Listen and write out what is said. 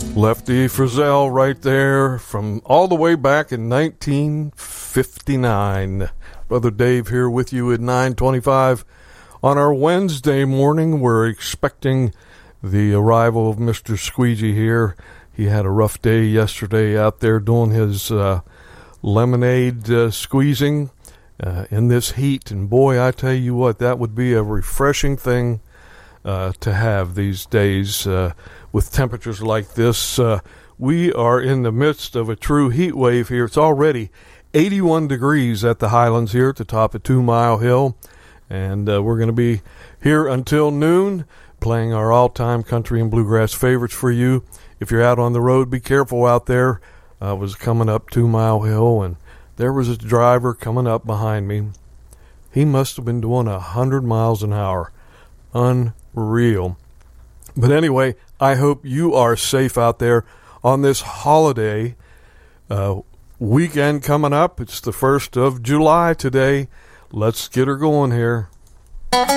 Lefty Frizzell right there from all the way back in 1959. Brother Dave here with you at 9:25 on our Wednesday morning. We're expecting the arrival of Mr. Squeegee here. He had a rough day yesterday out there doing his lemonade squeezing in this heat. And boy, I tell you what, that would be a refreshing thing to have these days with temperatures like this. We are in the midst of a true heat wave here. It's already 81 degrees at the Highlands here at the top of 2 Mile Hill. And we're going to be here until noon playing our all-time country and bluegrass favorites for you. If you're out on the road, be careful out there. I was coming up 2 Mile Hill, and there was a driver coming up behind me. He must have been doing 100 miles an hour. Unreal. But anyway, I hope you are safe out there on this holiday weekend coming up. It's the 1st of July today. Let's get her going here.